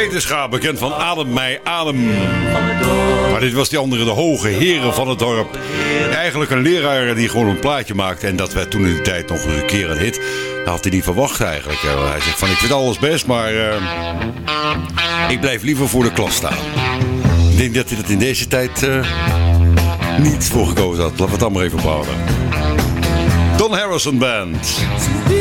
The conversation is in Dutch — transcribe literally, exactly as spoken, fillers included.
Peter Schaap, bekend van Adem mij adem. Maar dit was die andere, de hoge heren van het dorp. Eigenlijk een leraar die gewoon een plaatje maakte. En dat werd toen in de tijd nog een keer een hit. Dat had hij niet verwacht eigenlijk. Hij zegt van, ik vind alles best, maar uh, ik blijf liever voor de klas staan. Ik denk dat hij dat in deze tijd uh, niet voor gekozen had. Laten we het dan maar even bouwen. Don Harrison Band.